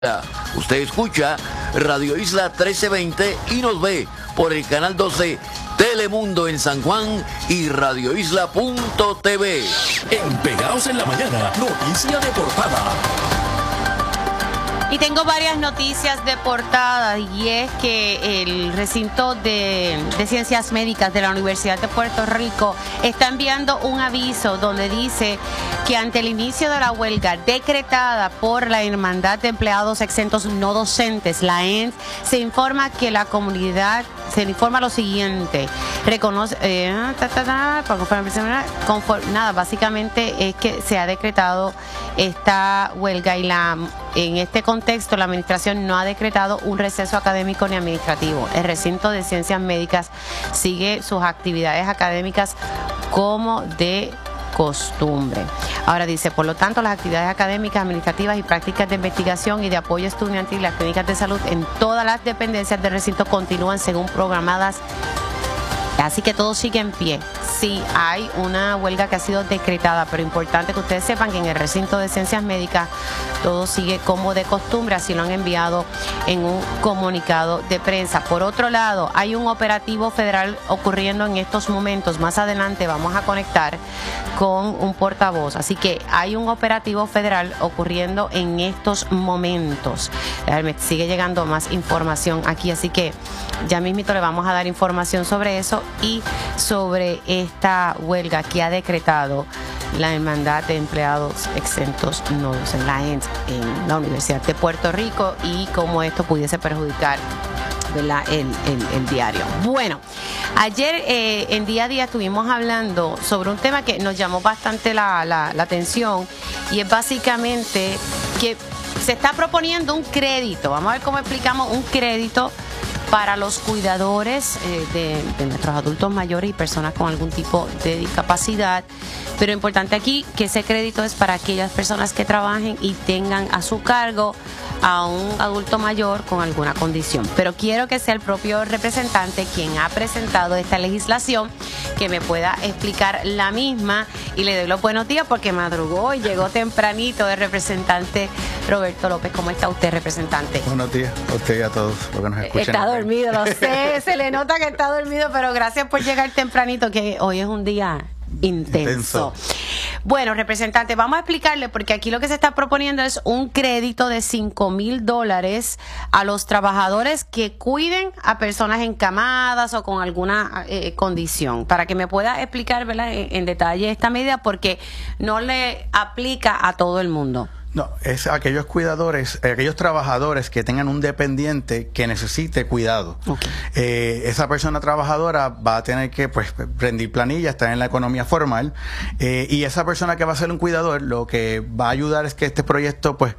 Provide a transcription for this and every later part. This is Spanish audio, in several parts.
Usted escucha Radio Isla 1320 y nos ve por el canal 12 Telemundo en San Juan y radioisla.tv. En Pegados en la Mañana, noticia de portada. Y tengo varias noticias de portada, y es que el recinto de ciencias médicas de la Universidad de Puerto Rico está enviando un aviso donde dice que ante el inicio de la huelga decretada por la Hermandad de Empleados Exentos No Docentes, la ENS, se informa que la comunidad, se le informa lo siguiente, reconoce, básicamente es que se ha decretado esta huelga y en este contexto la administración no ha decretado un receso académico ni administrativo. El recinto de ciencias médicas sigue sus actividades académicas como de costumbre. Ahora dice, por lo tanto, las actividades académicas, administrativas y prácticas de investigación y de apoyo estudiantil y las clínicas de salud en todas las dependencias del recinto continúan según programadas. Así que todo sigue en pie. Sí, hay una huelga que ha sido decretada, pero importante que ustedes sepan que en el recinto de ciencias médicas todo sigue como de costumbre, así lo han enviado en un comunicado de prensa. Por otro lado, hay un operativo federal ocurriendo en estos momentos. Más adelante vamos a conectar con un portavoz. Así que hay un operativo federal ocurriendo en estos momentos. Me sigue llegando más información aquí, así que ya mismito le vamos a dar información sobre eso y sobre esta huelga que ha decretado la Hermandad de Empleados Exentos No Docentes, la ENS, en la Universidad de Puerto Rico, y cómo esto pudiese perjudicar, ¿verdad?, el diario. Bueno, ayer en Día a Día estuvimos hablando sobre un tema que nos llamó bastante la atención, y es básicamente que se está proponiendo un crédito. Vamos a ver cómo explicamos un crédito para los cuidadores de nuestros adultos mayores y personas con algún tipo de discapacidad. Pero importante aquí que ese crédito es para aquellas personas que trabajen y tengan a su cargo a un adulto mayor con alguna condición. Pero quiero que sea el propio representante quien ha presentado esta legislación que me pueda explicar la misma, y le doy los buenos días porque madrugó y llegó tempranito el representante Roberto López. ¿Cómo está usted, representante? Buenos días a usted y a todos los que nos escuchan. Está dormido, lo sé, se le nota que está dormido, pero gracias por llegar tempranito, que hoy es un día intenso. Bueno, representante, vamos a explicarle, porque aquí lo que se está proponiendo es un crédito de $5,000 a los trabajadores que cuiden a personas encamadas o con alguna condición, para que me pueda explicar, ¿verdad?, en detalle esta medida, porque no le aplica a todo el mundo. No, es aquellos cuidadores, aquellos trabajadores que tengan un dependiente que necesite cuidado. Okay. Esa persona trabajadora va a tener que, pues, rendir planilla, estar en la economía formal, y esa persona que va a ser un cuidador, lo que va a ayudar es que este proyecto, pues,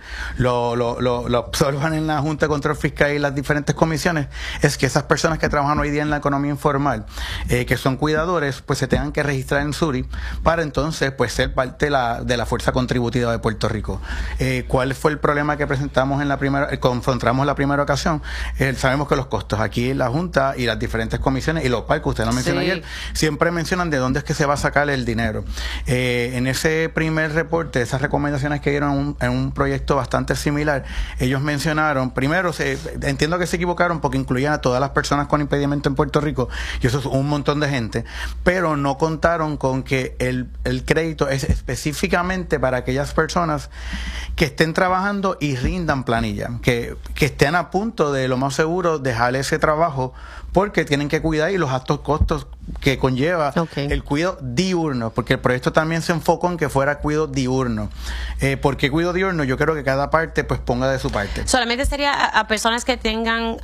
lo absorban en la Junta de Control Fiscal y las diferentes comisiones, es que esas personas que trabajan hoy día en la economía informal, que son cuidadores, pues se tengan que registrar en SURI para entonces, pues, ser parte de la fuerza contributiva de Puerto Rico. ¿Cuál fue el problema que presentamos confrontamos la primera ocasión? Sabemos que los costos aquí en la Junta y las diferentes comisiones y los PAL, que usted lo mencionó ayer, siempre mencionan de dónde es que se va a sacar el dinero. En ese primer reporte, esas recomendaciones que dieron en un proyecto bastante similar, ellos mencionaron, primero, entiendo que se equivocaron porque incluían a todas las personas con impedimento en Puerto Rico, y eso es un montón de gente, pero no contaron con que el crédito es específicamente para aquellas personas que estén trabajando y rindan planilla, que estén a punto de, lo más seguro, dejar ese trabajo porque tienen que cuidar, y los altos costos que conlleva el cuidado diurno, porque el proyecto también se enfocó en que fuera cuidado diurno. ¿Por qué cuidado diurno? Yo creo que cada parte, pues, ponga de su parte. Solamente sería a personas que tengan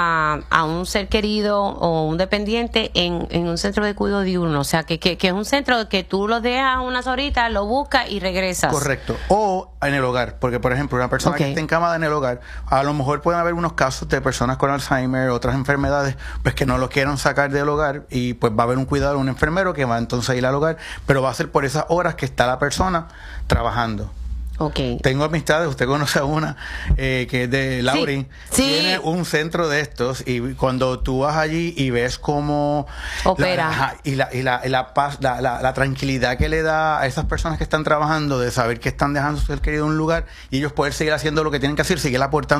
a un ser querido o un dependiente en un centro de cuidado diurno, o sea, que es un centro que tú lo dejas unas horitas, lo buscas y regresas. Correcto. O en el hogar, porque, por ejemplo, una persona que esté encamada en el hogar, a lo mejor pueden haber unos casos de personas con Alzheimer, otras enfermedades, pues, que no lo quieran sacar del hogar, y pues va a haber un cuidador, un enfermero que va entonces a ir al hogar, pero va a ser por esas horas que está la persona trabajando. Okay. Tengo amistades, usted conoce a una que es de Lauri, sí. Tiene un centro de estos y cuando tú vas allí y ves cómo opera la paz, la tranquilidad que le da a esas personas que están trabajando de saber que están dejando su ser querido en un lugar y ellos poder seguir haciendo lo que tienen que hacer, seguir aportando